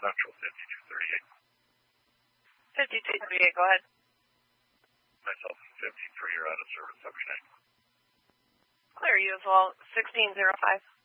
Central, 5238. 5238, go ahead. Myself, 53, you're out of service. Have a good night. Clear, you as well, 1605.